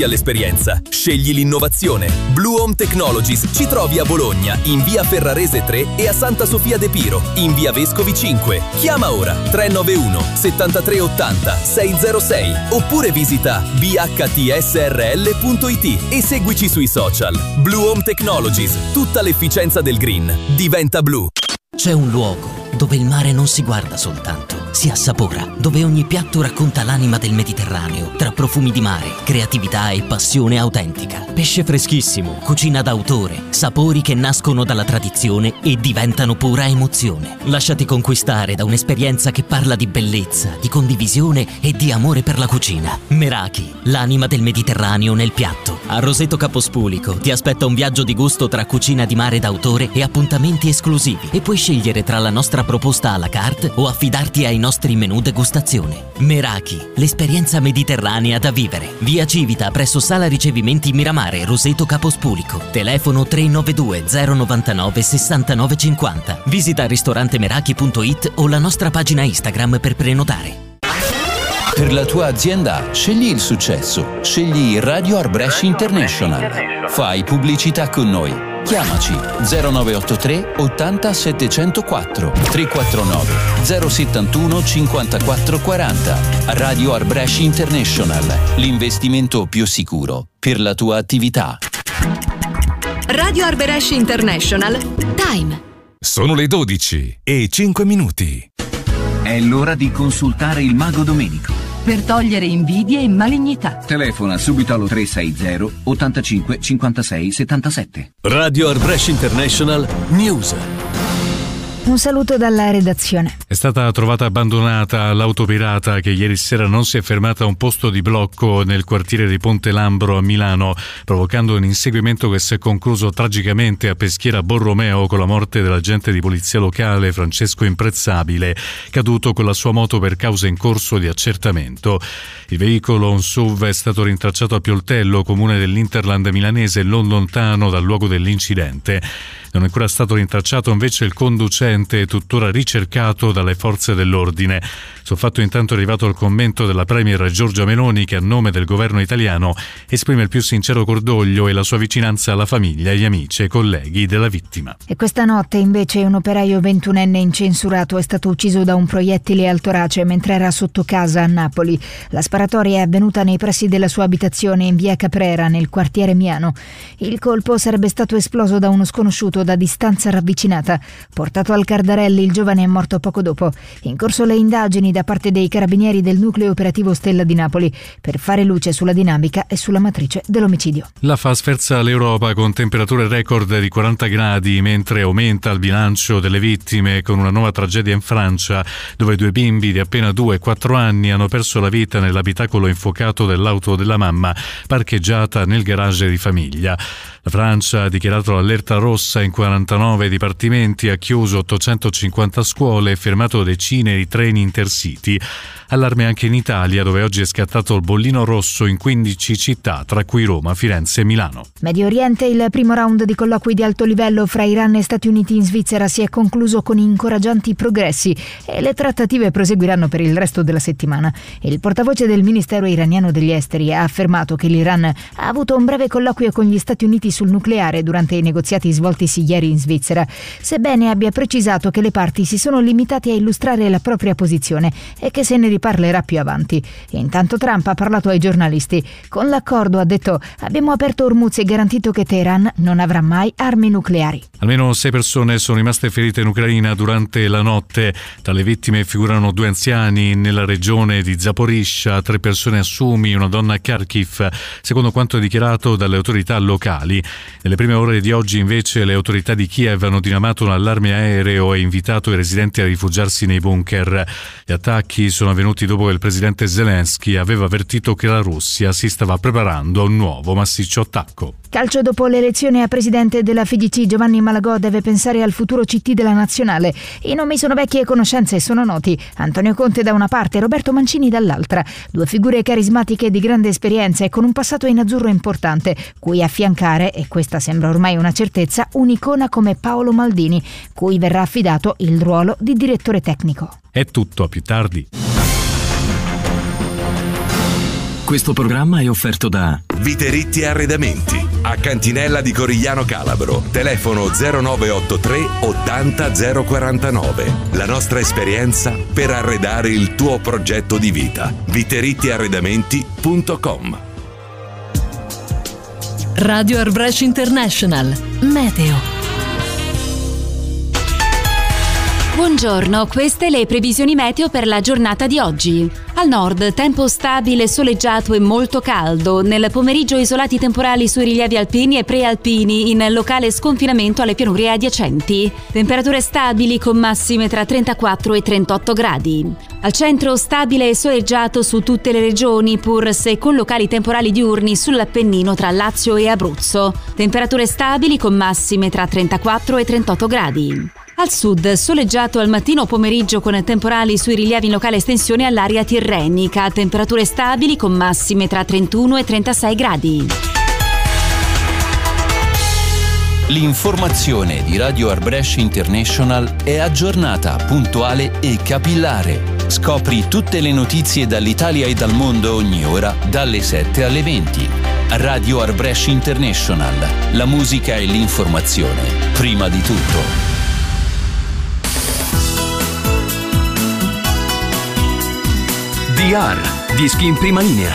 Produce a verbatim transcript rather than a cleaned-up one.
all'esperienza. Scegli l'innovazione. Blue Home Technologies ci trovi a Bologna, in via Ferrarese tre e a Santa Sofia de Piro, in via Vescovi cinque. Chiama ora tre nove uno sette tre otto zero sei zero sei oppure visita b h t s r l punto i t e seguici sui social. Blue Home Technologies, tutta l'efficienza del green diventa blu. C'è un luogo dove il mare non si guarda soltanto, si assapora, dove ogni piatto racconta l'anima del Mediterraneo, tra profumi di mare, creatività e passione autentica. Pesce freschissimo, cucina d'autore, sapori che nascono dalla tradizione e diventano pura emozione. Lasciati conquistare da un'esperienza che parla di bellezza, di condivisione e di amore per la cucina. Meraki, l'anima del Mediterraneo nel piatto. A Roseto Capospulico ti aspetta un viaggio di gusto tra cucina di mare d'autore e appuntamenti esclusivi, e puoi scegliere tra la nostra proposta à la carte o affidarti ai nostri menù degustazione. Meraki, l'esperienza mediterranea da vivere. Via Civita presso Sala Ricevimenti Miramare, Roseto Capospulico. Telefono tre nove due zero nove nove sei nove cinque zero. Visita ristorante meraki punto it o la nostra pagina Instagram per prenotare. Per la tua azienda scegli il successo, scegli Radio Arbresh International. Fai pubblicità con noi. Chiamaci zero nove otto tre ottanta settecentoquattro tre quattro nove zero settantuno cinquantaquattro quaranta. Radio Arbresh International, l'investimento più sicuro per la tua attività. Radio Arbresh International Time. Sono le dodici e cinque minuti. È l'ora di consultare il Mago Domenico per togliere invidie e malignità. Telefona subito allo tre sei zero ottantacinque cinquantasei settantasette. Radio Arbresh International News. Un saluto dalla redazione. È stata trovata abbandonata l'auto pirata che ieri sera non si è fermata a un posto di blocco nel quartiere di Ponte Lambro a Milano, provocando un inseguimento che si è concluso tragicamente a Peschiera Borromeo con la morte dell'agente di polizia locale Francesco Imprezzabile, caduto con la sua moto per causa in corso di accertamento. Il veicolo, un S U V, è stato rintracciato a Pioltello, comune dell'Interland milanese, non lontano dal luogo dell'incidente. Non è ancora stato rintracciato invece il conducente, tuttora ricercato dalle forze dell'ordine. Sul fatto intanto è arrivato il commento della premier Giorgia Meloni, che a nome del governo italiano esprime il più sincero cordoglio e la sua vicinanza alla famiglia, agli amici e ai colleghi della vittima. E questa notte invece un operaio ventunenne incensurato è stato ucciso da un proiettile al torace mentre era sotto casa a Napoli. La sparatoria è avvenuta nei pressi della sua abitazione in via Caprera, nel quartiere Miano. Il colpo sarebbe stato esploso da uno sconosciuto da distanza ravvicinata. Portato al Cardarelli, il giovane è morto poco dopo. In corso le indagini da parte dei carabinieri del nucleo operativo Stella di Napoli per fare luce sulla dinamica e sulla matrice dell'omicidio. La F A sferza l'Europa con temperature record di quaranta gradi, mentre aumenta il bilancio delle vittime, con una nuova tragedia in Francia, dove due bimbi di appena due e quattro anni hanno perso la vita nell'abitacolo infuocato dell'auto della mamma parcheggiata nel garage di famiglia. La Francia ha dichiarato l'allerta rossa in quarantanove dipartimenti, ha chiuso ottocentocinquanta scuole e fermato decine di treni intercity. Allarme anche in Italia, dove oggi è scattato il bollino rosso in quindici città, tra cui Roma, Firenze e Milano. Medio Oriente, il primo round di colloqui di alto livello fra Iran e Stati Uniti in Svizzera si è concluso con incoraggianti progressi e le trattative proseguiranno per il resto della settimana. Il portavoce del Ministero iraniano degli Esteri ha affermato che l'Iran ha avuto un breve colloquio con gli Stati Uniti sul nucleare durante i negoziati svoltisi ieri in Svizzera, sebbene abbia precisato che le parti si sono limitate a illustrare la propria posizione e che se ne riparlerà più avanti. Intanto Trump ha parlato ai giornalisti. Con l'accordo, ha detto, abbiamo aperto Hormuz e garantito che Teheran non avrà mai armi nucleari. Almeno sei persone sono rimaste ferite in Ucraina durante la notte. Tra le vittime figurano due anziani nella regione di Zaporizhzhia, tre persone a Sumi, una donna a Kharkiv, secondo quanto dichiarato dalle autorità locali. Nelle prime ore di oggi invece le autorità di Kiev hanno diramato un allarme aereo e invitato i residenti a rifugiarsi nei bunker. Gli attacchi sono avvenuti dopo che il presidente Zelensky aveva avvertito che la Russia si stava preparando a un nuovo massiccio attacco. Calcio: dopo l'elezione a presidente della F I G C, Giovanni Malagò deve pensare al futuro C T della nazionale. I nomi sono vecchie conoscenze e sono noti. Antonio Conte da una parte e Roberto Mancini dall'altra. Due figure carismatiche di grande esperienza e con un passato in azzurro importante, cui affiancare, e questa sembra ormai una certezza, un'icona come Paolo Maldini, cui verrà affidato il ruolo di direttore tecnico. È tutto, a più tardi. Questo programma è offerto da Viteritti Arredamenti, a Cantinella di Corigliano Calabro, telefono zero nove otto tre ottanta zero quarantanove. La nostra esperienza per arredare il tuo progetto di vita. viteritti arredamenti punto com. Radio Arbresh International. Meteo. Buongiorno, queste le previsioni meteo per la giornata di oggi. Al nord, tempo stabile, soleggiato e molto caldo. Nel pomeriggio isolati temporali sui rilievi alpini e prealpini, in locale sconfinamento alle pianure adiacenti. Temperature stabili con massime tra trentaquattro e trentotto gradi. Al centro stabile e soleggiato su tutte le regioni, pur se con locali temporali diurni sull'Appennino tra Lazio e Abruzzo. Temperature stabili con massime tra trentaquattro e trentotto gradi. Al sud, soleggiato al mattino o pomeriggio con temporali sui rilievi in locale estensione all'area tirrenica, temperature stabili con massime tra trentuno e trentasei gradi. L'informazione di Radio Arbresh International è aggiornata, puntuale e capillare. Scopri tutte le notizie dall'Italia e dal mondo ogni ora, dalle sette alle venti. Radio Arbresh International, la musica e l'informazione, prima di tutto. D R, dischi in prima linea.